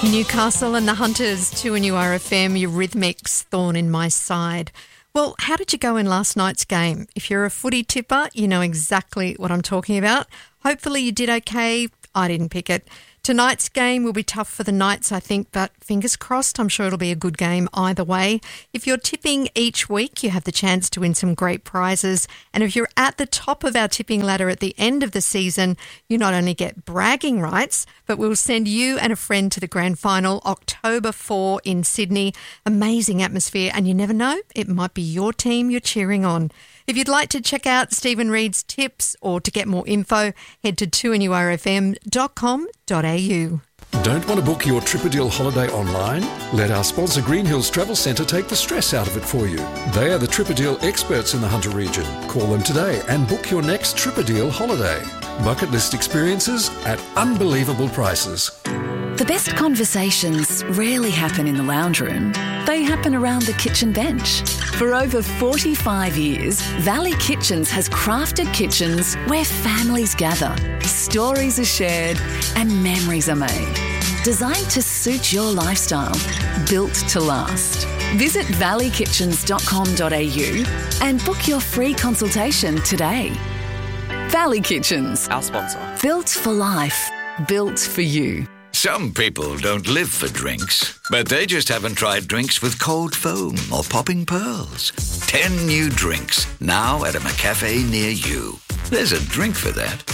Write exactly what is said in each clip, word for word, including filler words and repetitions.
Newcastle and the Hunters, two N U R F M, Eurythmics, Thorn in My Side. Well, how did you go in last night's game? If you're a footy tipper, you know exactly what I'm talking about. Hopefully you did okay. I didn't pick it. Tonight's game will be tough for the Knights, I think, but fingers crossed, I'm sure it'll be a good game either way. If you're tipping each week, you have the chance to win some great prizes. And if you're at the top of our tipping ladder at the end of the season, you not only get bragging rights, but we'll send you and a friend to the grand final October fourth in Sydney. Amazing atmosphere, and you never know, it might be your team you're cheering on. If you'd like to check out Stephen Reid's tips or to get more info, head to two N U R F M dot com dot a u. Don't want to book your Tripadil holiday online? Let our sponsor Green Hills Travel Centre take the stress out of it for you. They are the Tripadil experts in the Hunter region. Call them today and book your next Tripadil holiday. Bucket list experiences at unbelievable prices. The best conversations rarely happen in the lounge room. They happen around the kitchen bench. For over forty-five years, Valley Kitchens has crafted kitchens where families gather, stories are shared, and memories are made. Designed to suit your lifestyle, built to last. Visit valley kitchens dot com dot a u and book your free consultation today. Valley Kitchens. Our sponsor. Built for life. Built for you. Some people don't live for drinks, but they just haven't tried drinks with cold foam or popping pearls. Ten new drinks, now at a McCafe near you. There's a drink for that.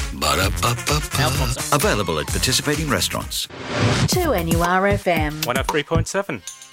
Ba-da-ba-ba-ba. Available at participating restaurants. two N U R F M. one oh three point seven.